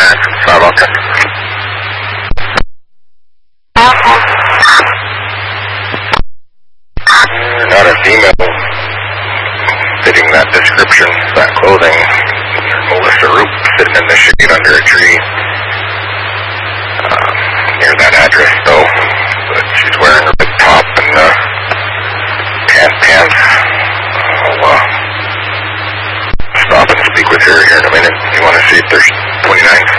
Skywalker. Not a female fitting that description, that clothing. Melissa Roop sitting in the shade under a tree. Near that address though. But she's wearing a big top and tan pants. I'll stop and speak with her here in a minute. You want to see if there's 29